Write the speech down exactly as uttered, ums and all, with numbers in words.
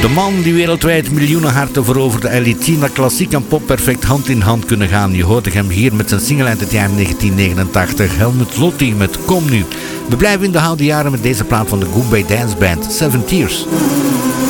De man die wereldwijd miljoenen harten veroverde en liet zien dat klassiek en pop perfect hand in hand kunnen gaan. Je hoorde hem hier met zijn single uit het jaar negentien negenentachtig, Helmut Lotti met Kom Nu. We blijven in de oude jaren met deze plaat van de Goombay Dance Band, Seven Tears.